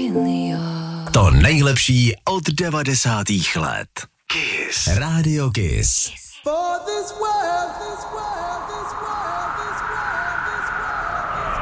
To nejlepší od 90. let. Kiss. Radio Kiss. For this world